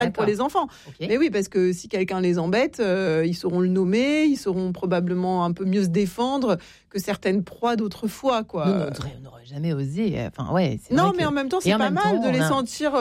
pour les enfants. Okay. Mais oui, parce que si quelqu'un les embête, ils sauront le nommer, ils sauront probablement un peu mieux se défendre que certaines proies d'autrefois, quoi. Nous, on n'aurait jamais osé. Enfin, ouais. C'est non, vrai mais en même temps, c'est pas mal de les sentir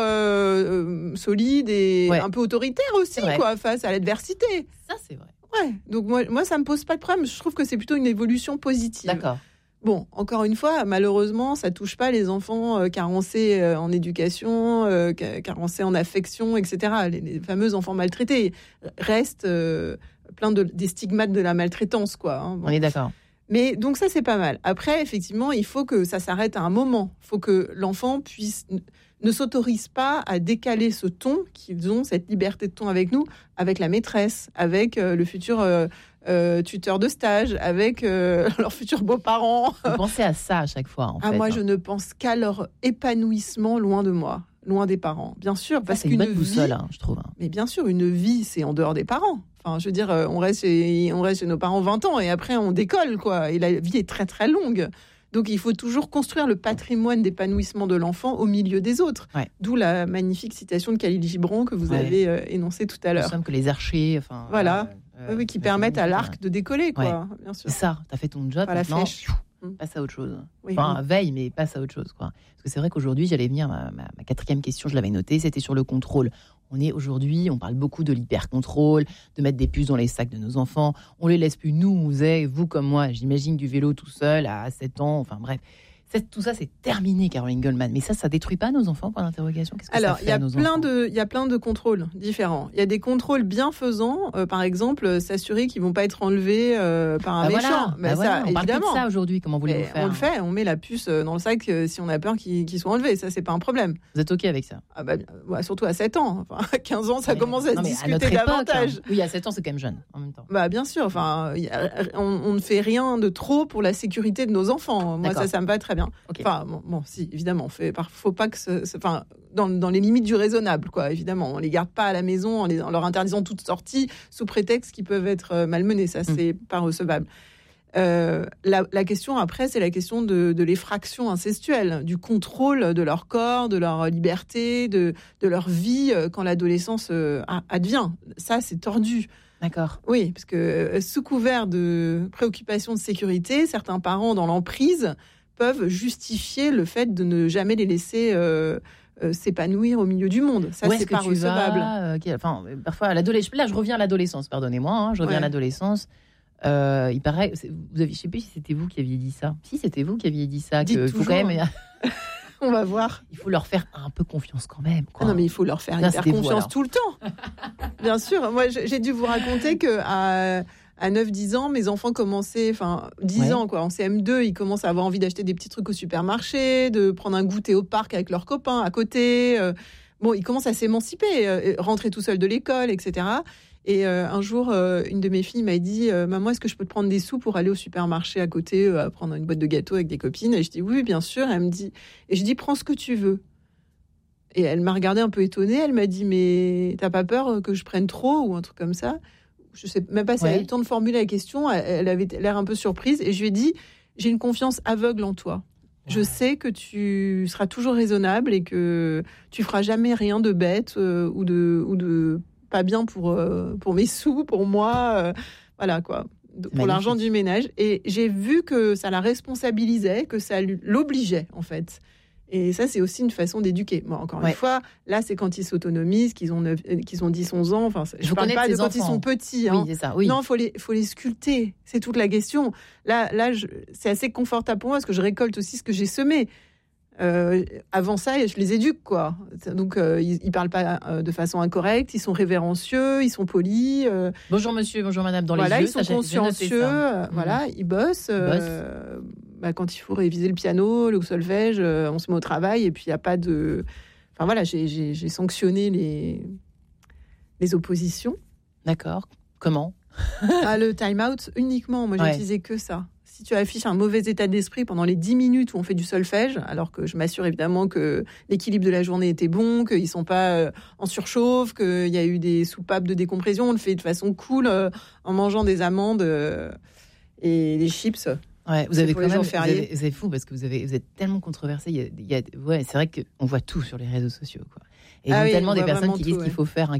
solides et un peu autoritaires aussi, quoi, face à l'adversité. Ça, c'est vrai. Ouais. Donc moi, ça me pose pas de problème. Je trouve que c'est plutôt une évolution positive. D'accord. Bon, encore une fois, malheureusement, ça touche pas les enfants carencés en éducation, carencés en affection, etc. Les fameux enfants maltraités restent plein des stigmates de la maltraitance, quoi. Hein. Bon. On est d'accord. Mais donc ça, c'est pas mal. Après, effectivement, il faut que ça s'arrête à un moment. Il faut que l'enfant ne s'autorise pas à décaler ce ton qu'ils ont, cette liberté de ton avec nous, avec la maîtresse, avec le futur tuteur de stage, avec leurs futurs beaux-parents. Vous pensez à ça à chaque fois, en fait. Moi, je ne pense qu'à leur épanouissement loin de moi, loin des parents. Bien sûr, parce qu'une bonne boussole, je trouve. Mais bien sûr, une vie, c'est en dehors des parents. Enfin, je veux dire, on reste chez nos parents 20 ans et après, on décolle, quoi. Et la vie est très, très longue. Donc, il faut toujours construire le patrimoine d'épanouissement de l'enfant au milieu des autres. Ouais. D'où la magnifique citation de Khalil Gibran que vous avez énoncée tout à l'heure. Nous sommes que les archers. Voilà. Oui, qui permettent à l'arc de décoller, quoi. Ouais. Bien sûr. C'est ça, tu as fait ton job. La flèche. Passe à autre chose. Oui, enfin, veille, mais passe à autre chose, quoi. Parce que c'est vrai qu'aujourd'hui, j'allais venir, ma quatrième question, je l'avais notée, c'était sur le contrôle. On parle beaucoup de l'hyper-contrôle, de mettre des puces dans les sacs de nos enfants. On les laisse plus, vous comme moi, j'imagine, du vélo tout seul à 7 ans, enfin bref. Tout ça, c'est terminé, Caroline Goldman. Mais ça détruit pas nos enfants, point d'interrogation. Qu'est-ce que Alors, ça fait à nos enfants ? Il y a plein de contrôles différents. Il y a des contrôles bienfaisants, par exemple, s'assurer qu'ils vont pas être enlevés par un méchant. Voilà. On parle de ça aujourd'hui. Comment voulez-vous faire ? On le fait. On met la puce dans le sac si on a peur qu'ils soient enlevés. Ça, c'est pas un problème. Vous êtes OK avec ça ? Surtout à 7 ans. Enfin, à 15 ans, ça commence à se discuter davantage. Hein. Oui, à 7 ans, c'est quand même jeune, en même temps. Bien sûr. Enfin, on ne fait rien de trop pour la sécurité de nos enfants. Moi, ça me va très bien. Okay. Enfin, bon, si, évidemment, faut pas que dans les limites du raisonnable, quoi, évidemment. On les garde pas à la maison en leur interdisant toute sortie sous prétexte qu'ils peuvent être malmenés. Ça, c'est pas recevable. La question après, c'est la question de l'effraction incestuelle, du contrôle de leur corps, de leur liberté, de leur vie quand l'adolescence advient. Ça, c'est tordu. D'accord. Oui, parce que sous couvert de préoccupations de sécurité, certains parents dans l'emprise peuvent justifier le fait de ne jamais les laisser s'épanouir au milieu du monde. Ça, c'est pas recevable. Parfois, à l'adolescence. Là, je reviens à l'adolescence, pardonnez-moi. Je reviens à l'adolescence. Il paraît, je ne sais plus si c'était vous qui aviez dit ça. Si, c'était vous qui aviez dit ça. Dites toujours. Faut quand même... On va voir. Il faut leur faire un peu confiance quand même. Quoi. Non, mais il faut leur faire hyper confiance tout le temps. Bien sûr. Moi, j'ai dû vous raconter qu'à 9-10 ans, mes enfants commençaient, 10 ans, quoi, en CM2, ils commencent à avoir envie d'acheter des petits trucs au supermarché, de prendre un goûter au parc avec leurs copains à côté. Ils commencent à s'émanciper, rentrer tout seuls de l'école, etc. Et un jour, une de mes filles m'a dit « Maman, est-ce que je peux te prendre des sous pour aller au supermarché à côté, prendre une boîte de gâteaux avec des copines ?» Et je dis « Oui, bien sûr. » Elle me dit, et je dis « Prends ce que tu veux. » Et elle m'a regardée un peu étonnée. Elle m'a dit « Mais t'as pas peur que je prenne trop ou un truc comme ça ?» Je sais même pas si elle a eu le temps de formuler la question. Elle avait l'air un peu surprise. Et je lui ai dit « J'ai une confiance aveugle en toi. Je sais que tu seras toujours raisonnable et que tu feras jamais rien de bête ou de pas bien pour mes sous, pour moi, voilà quoi, pour l'argent du ménage. » Et j'ai vu que ça la responsabilisait, que ça l'obligeait en fait. Et ça, c'est aussi une façon d'éduquer. Bon, encore une fois, là, c'est quand ils s'autonomisent, qu'ils ont 10-11 ans. Enfin, je ne parle pas de quand ils sont petits. Hein. Oui, c'est ça, oui. Non, faut les sculpter. C'est toute la question. Là, c'est assez confortable pour moi parce que je récolte aussi ce que j'ai semé. Avant ça, je les éduque, quoi. Donc, ils parlent pas de façon incorrecte, ils sont révérencieux, ils sont polis. Bonjour monsieur, bonjour madame, dans les yeux. Ils sont consciencieux, ils bossent. Quand il faut réviser le piano, le solfège, on se met au travail et puis il n'y a pas de... Enfin voilà, j'ai sanctionné les oppositions. D'accord. Comment ? Le time-out uniquement, moi j'utilisais que ça. Si tu affiches un mauvais état d'esprit pendant les 10 minutes où on fait du solfège, alors que je m'assure évidemment que l'équilibre de la journée était bon, qu'ils ne sont pas en surchauffe, qu'il y a eu des soupapes de décompression, on le fait de façon cool en mangeant des amandes et des chips. Ouais, vous avez quand même, c'est fou parce que vous êtes tellement controversé. C'est vrai qu'on voit tout sur les réseaux sociaux, quoi. Et donc, tellement des personnes qui disent qu'il faut faire un